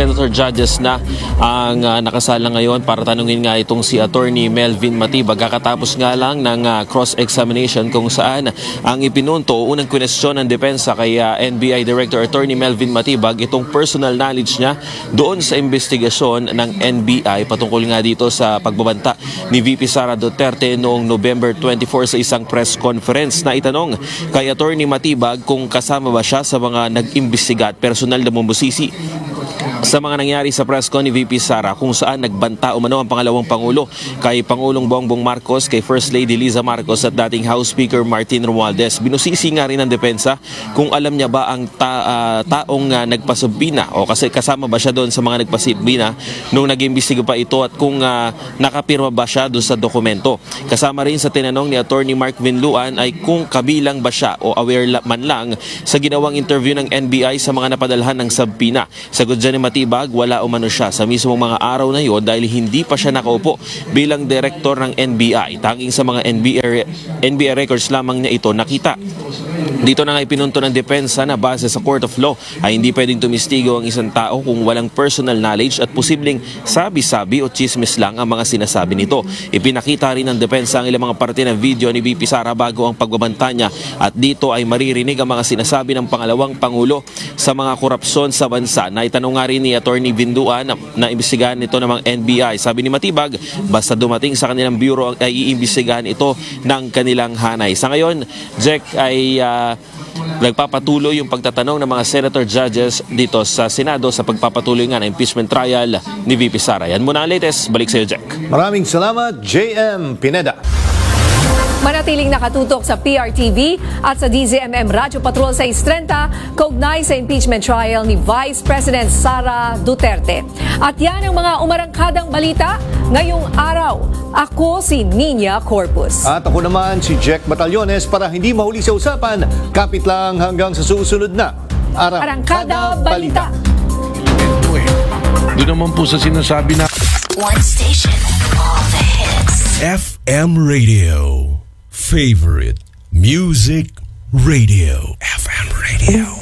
senator judges na ang nakasala ngayon para tanungin nga itong si Attorney Melvin Matibag. Kakatapos nga lang ng cross-examination kung saan ang ipinunto unang kwestiyon ng depensa kay NBI Director Attorney Melvin Matibag itong personal knowledge niya doon sa investigasyon ng NBI patungkol nga dito sa pagbabanta ni VP Sara Duterte noong November 24 sa isang press conference. Na itanong kay Attorney Matibag kung kasama ba siya sa mga nag-imbestiga at personal na bumusisi sa mga nangyari sa press con ni VP Sara kung saan nagbanta umano ang pangalawang Pangulo kay Pangulong Bongbong Marcos, kay First Lady Liza Marcos at dating House Speaker Martin Romualdez. Binusisi nga rin ng depensa kung alam niya ba ang taong nagpasubbina o kasi kasama ba siya doon sa mga nagpasubbina nung nag-imbestiga pa ito at kung nakapirma ba siya doon sa dokumento. Kasama rin sa tinanong ni Attorney Mark Vinluan ay kung kabilang ba siya o aware man lang sa ginawang interview ng NBI sa mga napadalhan ng subpoena. Sagot dyan ni Matibag, wala umano siya sa mismong mga araw na yon dahil hindi pa siya nakaupo bilang direktor ng NBI. Tanging sa mga NBI records lamang niya ito nakita. Dito na nga ipinunto ng depensa na base sa Court of Law ay hindi pwedeng tumistigo ang isang tao kung walang personal knowledge at posibleng sabi-sabi o chismis lang ang mga sinasabi nito. Ipinakita rin ng depensa ang ilang mga parte ng video ni VP Sara bago ang pagbabanta niya at dito ay maririnig ang mga sinasabi ng pangalawang Pangulo sa mga korupsyon sa bansa. Naitanong nga rin ni Attorney Vinduan na imbestigahan ito ng mga NBI. Sabi ni Matibag, basta dumating sa kanilang bureau ay iimbestigahan ito ng kanilang hanay. Sa ngayon, Jack ay nagpapatuloy yung pagtatanong ng mga senator judges dito sa Senado sa pagpapatuloy nga ng impeachment trial ni VP Sara. Yan muna ang latest. Balik sa iyo, Jack. Maraming salamat, JM Pineda. Manatiling nakatutok sa PRTV at sa DZMM Radyo Patrol sa 6:30 kaugnay sa impeachment trial ni Vice President Sara Duterte. At yan ang mga umarangkadang balita ngayong araw. Ako si Nina Corpus. At ako naman si Jack Batallones. Para hindi mahuli sa usapan, kapit lang hanggang sa susunod na Arangkada Balita. Doon naman po sa sinasabi na One station, all the hits. FM Radio. Favorite Music Radio. FM Radio.